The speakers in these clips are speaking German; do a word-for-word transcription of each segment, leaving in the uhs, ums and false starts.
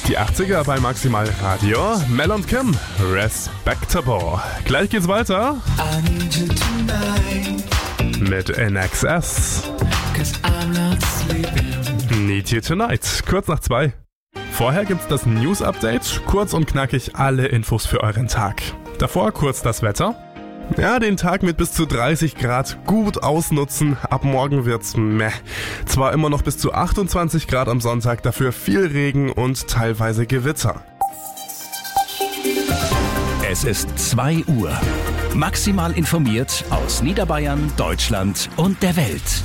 Die achtziger bei Maximal Radio. Mel und Kim, Respectable. Gleich geht's weiter mit N X S. Need You Tonight. Kurz nach zwei. Vorher gibt's das News-Update. Kurz und knackig alle Infos für euren Tag. Davor kurz das Wetter. Ja, den Tag mit bis zu dreißig Grad gut ausnutzen. Ab morgen wird's meh. Zwar immer noch bis zu achtundzwanzig Grad am Sonntag, dafür viel Regen und teilweise Gewitter. Es ist zwei Uhr. Maximal informiert aus Niederbayern, Deutschland und der Welt.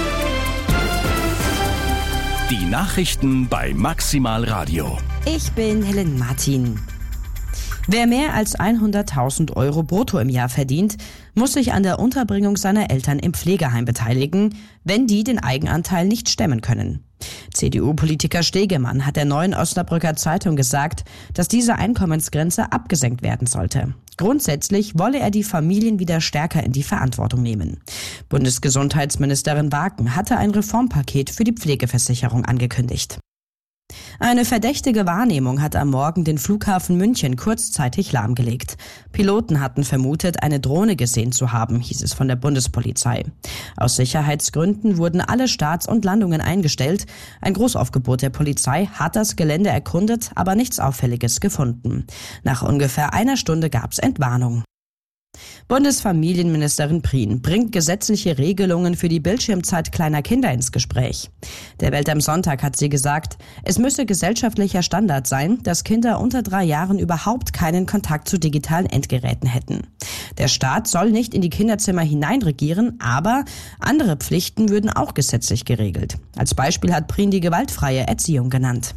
Die Nachrichten bei Maximal Radio. Ich bin Helen Martin. Wer mehr als hunderttausend Euro brutto im Jahr verdient, muss sich an der Unterbringung seiner Eltern im Pflegeheim beteiligen, wenn die den Eigenanteil nicht stemmen können. C D U-Politiker Stegemann hat der Neuen Osnabrücker Zeitung gesagt, dass diese Einkommensgrenze abgesenkt werden sollte. Grundsätzlich wolle er die Familien wieder stärker in die Verantwortung nehmen. Bundesgesundheitsministerin Waken hatte ein Reformpaket für die Pflegeversicherung angekündigt. Eine verdächtige Wahrnehmung hat am Morgen den Flughafen München kurzzeitig lahmgelegt. Piloten hatten vermutet, eine Drohne gesehen zu haben, hieß es von der Bundespolizei. Aus Sicherheitsgründen wurden alle Starts und Landungen eingestellt. Ein Großaufgebot der Polizei hat das Gelände erkundet, aber nichts Auffälliges gefunden. Nach ungefähr einer Stunde gab's Entwarnung. Bundesfamilienministerin Prien bringt gesetzliche Regelungen für die Bildschirmzeit kleiner Kinder ins Gespräch. Der Welt am Sonntag hat sie gesagt, es müsse gesellschaftlicher Standard sein, dass Kinder unter drei Jahren überhaupt keinen Kontakt zu digitalen Endgeräten hätten. Der Staat soll nicht in die Kinderzimmer hineinregieren, aber andere Pflichten würden auch gesetzlich geregelt. Als Beispiel hat Prien die gewaltfreie Erziehung genannt.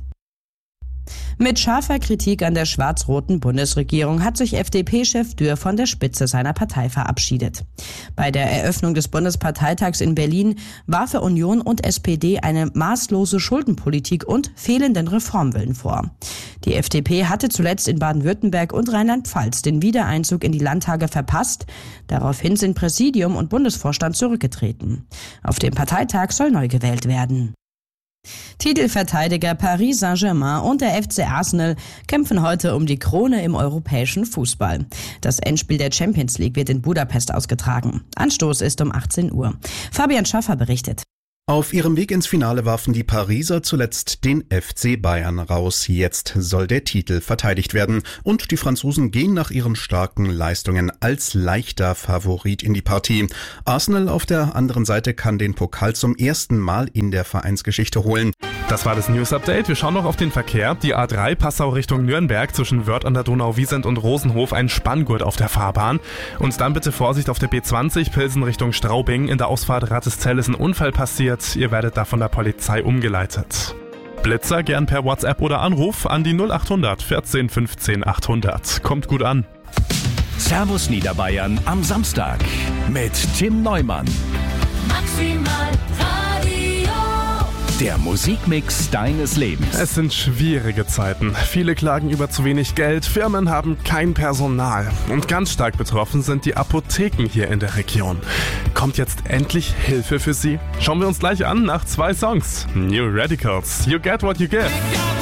Mit scharfer Kritik an der schwarz-roten Bundesregierung hat sich F D P-Chef Dürr von der Spitze seiner Partei verabschiedet. Bei der Eröffnung des Bundesparteitags in Berlin war für Union und S P D eine maßlose Schuldenpolitik und fehlenden Reformwillen vor. Die F D P hatte zuletzt in Baden-Württemberg und Rheinland-Pfalz den Wiedereinzug in die Landtage verpasst. Daraufhin sind Präsidium und Bundesvorstand zurückgetreten. Auf dem Parteitag soll neu gewählt werden. Titelverteidiger Paris Saint-Germain und der F C Arsenal kämpfen heute um die Krone im europäischen Fußball. Das Endspiel der Champions League wird in Budapest ausgetragen. Anstoß ist um achtzehn Uhr. Fabian Schaffer berichtet. Auf ihrem Weg ins Finale warfen die Pariser zuletzt den F C Bayern raus. Jetzt soll der Titel verteidigt werden. Und die Franzosen gehen nach ihren starken Leistungen als leichter Favorit in die Partie. Arsenal auf der anderen Seite kann den Pokal zum ersten Mal in der Vereinsgeschichte holen. Das war das News Update. Wir schauen noch auf den Verkehr. Die A drei Passau Richtung Nürnberg zwischen Wörth an der Donau-Wiesent und Rosenhof, ein Spanngurt auf der Fahrbahn. Und dann bitte Vorsicht auf der B zwanzig Pilsen Richtung Straubing. In der Ausfahrt Ratteszell ist ein Unfall passiert. Ihr werdet da von der Polizei umgeleitet. Blitzer gern per WhatsApp oder Anruf an die null achthundert vierzehn fünfzehn achthundert. Kommt gut an. Servus Niederbayern am Samstag mit Tim Neumann. Maximal Radio. Der Musikmix deines Lebens. Es sind schwierige Zeiten. Viele klagen über zu wenig Geld, Firmen haben kein Personal. Und ganz stark betroffen sind die Apotheken hier in der Region. Kommt jetzt endlich Hilfe für sie? Schauen wir uns gleich an nach zwei Songs. New Radicals, You Get What You Give.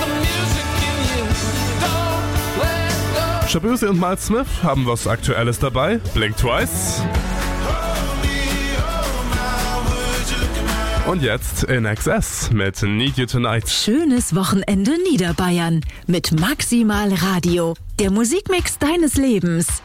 Shabuzi und Miles Smith haben was Aktuelles dabei. Blink Twice. Und jetzt N X S mit Need You Tonight. Schönes Wochenende Niederbayern mit Maximal Radio. Der Musikmix deines Lebens.